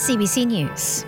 CBC News.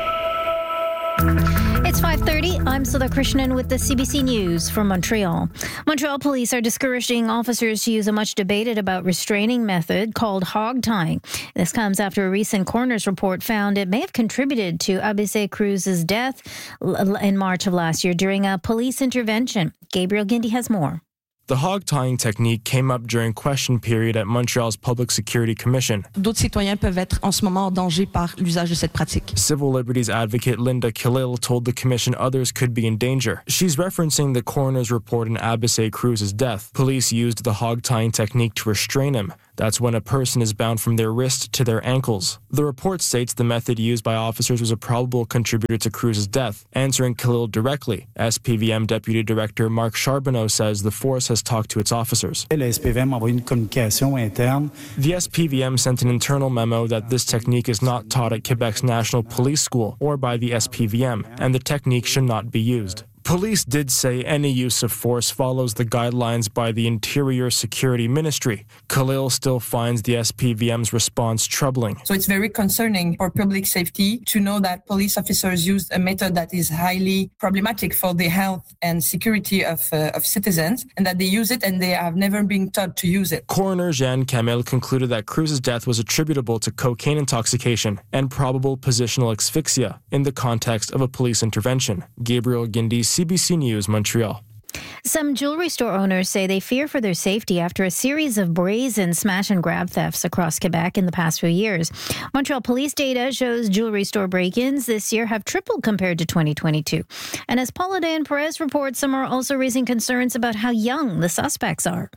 It's 5:30. I'm Sudha Krishnan with the CBC News from Montreal. Montreal police are discouraging officers to use a much debated about restraining method called hog tying. This comes after a recent coroner's report found it may have contributed to ABC Cruz's death in March of last year during a police intervention. Gabriel Guindy has more. The hog tying technique came up during question period at Montreal's Public Security Commission. D'autres citoyens peuvent être en ce moment en danger par l'usage de cette pratique. Civil liberties advocate Linda Khalil told the commission others could be in danger. She's referencing the coroner's report in ABC Cruz's death. Police used the hog tying technique to restrain him. That's when a person is bound from their wrist to their ankles. The report states the method used by officers was a probable contributor to Cruz's death. Answering Khalil directly, SPVM Deputy Director Marc Charbonneau says the force has talked to its officers. Le SPVM a envoyé une communication interne. The SPVM sent an internal memo that this technique is not taught at Quebec's National Police School or by the SPVM, and the technique should not be used. Police did say any use of force follows the guidelines by the Interior Security Ministry. Khalil still finds the SPVM's response troubling. So it's very concerning for public safety to know that police officers used a method that is highly problematic for the health and security of citizens, and that they use it and they have never been taught to use it. Coroner Jeanne Camille concluded that Cruz's death was attributable to cocaine intoxication and probable positional asphyxia in the context of a police intervention. Gabriel Guindy, CBC News, Montreal. Some jewelry store owners say they fear for their safety after a series of brazen smash and grab thefts across Quebec in the past few years. Montreal police data shows jewelry store break-ins this year have tripled compared to 2022. And as Paula Dayan-Perez reports, some are also raising concerns about how young the suspects are.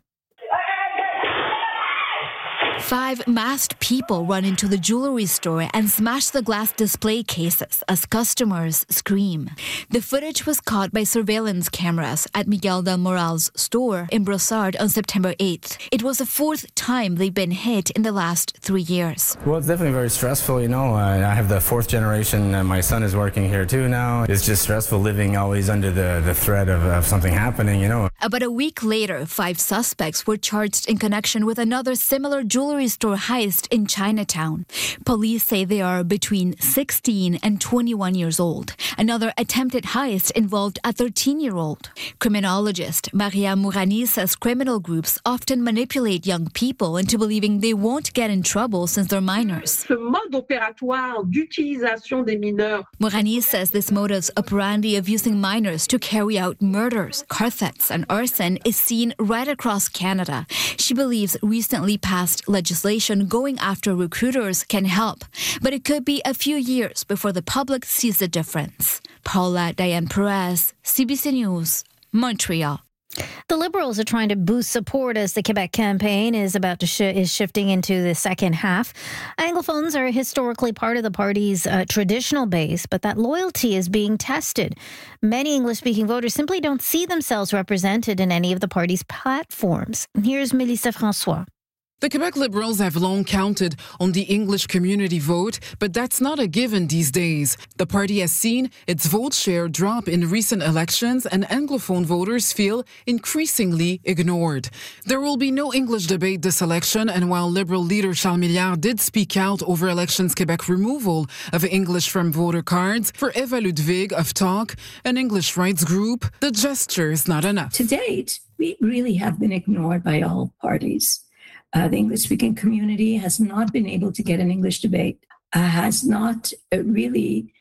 5 masked people run into the jewelry store and smash the glass display cases as customers scream. The footage was caught by surveillance cameras at Miguel del Moral's store in Brossard on September 8th. It was the 4th time they've been hit in the last 3 years. Well, it's definitely very stressful, you know. I have the 4th generation. My son is working here too now. It's just stressful living always under the threat of something happening, you know. About a week later, 5 suspects were charged in connection with another similar jewelry store heist in Chinatown. Police say they are between 16 and 21 years old. Another attempted heist involved a 13-year-old. Criminologist Maria Mourani says criminal groups often manipulate young people into believing they won't get in trouble since they're minors. Ce mode opératoire d'utilisation des mineurs. Mourani says this modus operandi of using minors to carry out murders, car thefts, and arson is seen right across Canada. She believes recently passed legislation going after recruiters can help, but it could be a few years before the public sees the difference. Paula Dayan-Perez, CBC News, Montreal. The Liberals are trying to boost support as the Quebec campaign is about to shifting into the second half. Anglophones are historically part of the party's traditional base, but that loyalty is being tested. Many English-speaking voters simply don't see themselves represented in any of the party's platforms. Here's Mélissa François. The Quebec Liberals have long counted on the English community vote, but that's not a given these days. The party has seen its vote share drop in recent elections, and Anglophone voters feel increasingly ignored. There will be no English debate this election, and while Liberal leader Charles Milliard did speak out over Elections Quebec removal of English from voter cards, for Eva Ludwig of Talk, an English rights group, the gesture is not enough. To date, we really have been ignored by all parties. The English-speaking community has not been able to get an English debate, has not really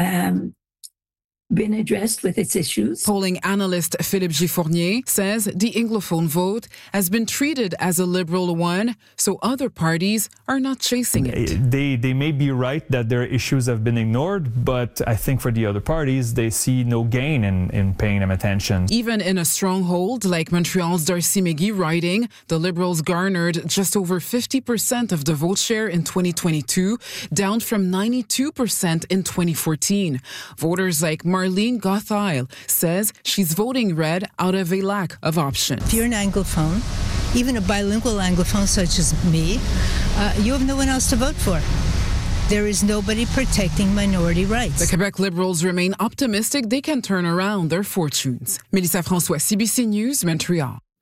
been addressed with its issues. Polling analyst Philippe G. Fournier says the Anglophone vote has been treated as a liberal one, so other parties are not chasing it. They may be right that their issues have been ignored, but I think for the other parties, they see no gain in paying them attention. Even in a stronghold like Montreal's Darcy McGee riding, the Liberals garnered just over 50% of the vote share in 2022, down from 92% in 2014. Voters like Marlene Gottheil says she's voting red out of a lack of options. If you're an Anglophone, even a bilingual Anglophone such as me, you have no one else to vote for. There is nobody protecting minority rights. The Quebec Liberals remain optimistic they can turn around their fortunes. Mélissa François, CBC News, Montreal.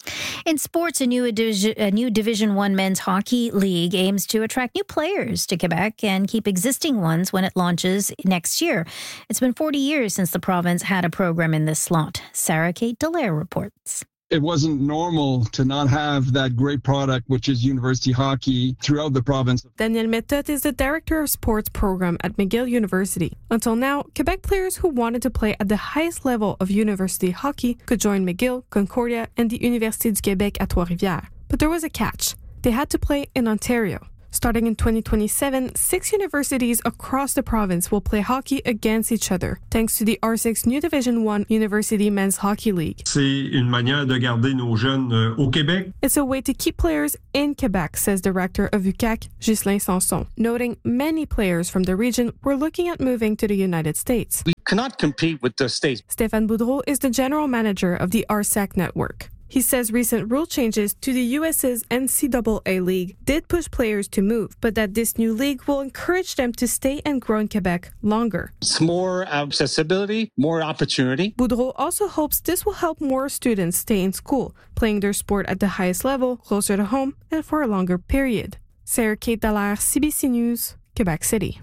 In sports, a new Division I men's hockey league aims to attract new players to Quebec and keep existing ones when it launches next year. It's been 40 years since the province had a program in this slot. Sarah Kate Dallaire reports. It wasn't normal to not have that great product, which is university hockey, throughout the province. Daniel Méthode is the director of sports program at McGill University. Until now, Quebec players who wanted to play at the highest level of university hockey could join McGill, Concordia, and the Université du Québec at Trois-Rivières. But there was a catch. They had to play in Ontario. Starting in 2027, 6 universities across the province will play hockey against each other, thanks to the R6 new Division I University Men's Hockey League. C'est une manière de garder nos jeunes au Québec. It's a way to keep players in Quebec, says director of UQAC, Ghislain Sanson, noting many players from the region were looking at moving to the United States. We cannot compete with the States. Stéphane Boudreau is the general manager of the RSAC network. He says recent rule changes to the US's NCAA league did push players to move, but that this new league will encourage them to stay and grow in Quebec longer. It's more accessibility, more opportunity. Boudreau also hopes this will help more students stay in school, playing their sport at the highest level, closer to home, and for a longer period. Sarah Kate Dallaire, CBC News, Quebec City.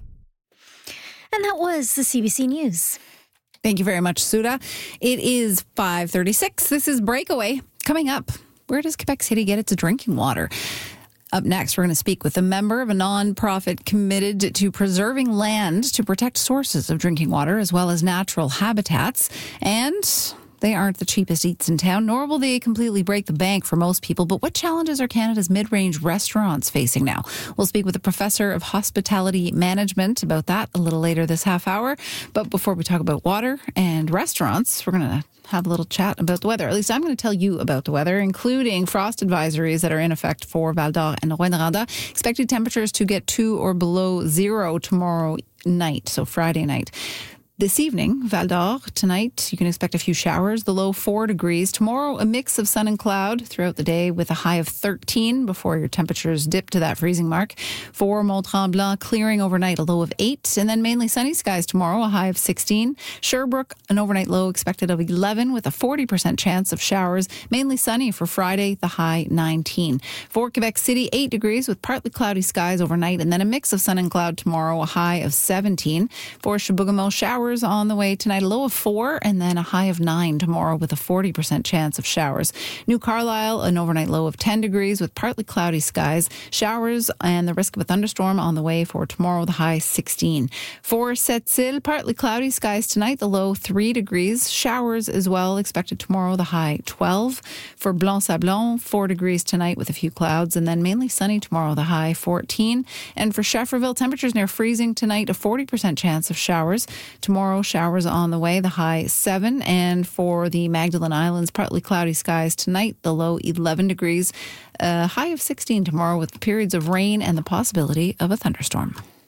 And that was the CBC News. Thank you very much, Suda. It is 5:36. This is Breakaway. Coming up, where does Quebec City get its drinking water? Up next, we're going to speak with a member of a nonprofit committed to preserving land to protect sources of drinking water as well as natural habitats. And they aren't the cheapest eats in town, nor will they completely break the bank for most people. But what challenges are Canada's mid-range restaurants facing now? We'll speak with a professor of hospitality management about that a little later this half hour. But before we talk about water and restaurants, we're going to have a little chat about the weather. At least I'm going to tell you about the weather, including frost advisories that are in effect for Val d'Or and Rouyn-Noranda. Expected temperatures to get 2 or below 0 tomorrow night, so Friday night. This evening, Val d'Or, tonight, you can expect a few showers, the low 4 degrees. Tomorrow, a mix of sun and cloud throughout the day with a high of 13 before your temperatures dip to that freezing mark. For Mont-Tremblant, clearing overnight, a low of 8. And then mainly sunny skies tomorrow, a high of 16. Sherbrooke, an overnight low expected of 11 with a 40% chance of showers. Mainly sunny for Friday, the high 19. For Quebec City, 8 degrees with partly cloudy skies overnight. And then a mix of sun and cloud tomorrow, a high of 17. For Chibougamau, showers on the way tonight, a low of 4 and then a high of 9 tomorrow with a 40% chance of showers. New Carlisle, an overnight low of 10 degrees with partly cloudy skies, showers and the risk of a thunderstorm on the way for tomorrow, the high 16. For Sept-Îles, partly cloudy skies tonight, the low 3 degrees, showers as well expected tomorrow, the high 12. For Blanc-Sablon, 4 degrees tonight with a few clouds and then mainly sunny tomorrow, the high 14. And for Schefferville, temperatures near freezing tonight, a 40% chance of showers. Tomorrow, showers on the way, the high 7. And for the Magdalen Islands, partly cloudy skies tonight, the low 11 degrees, a high of 16 tomorrow with periods of rain and the possibility of a thunderstorm.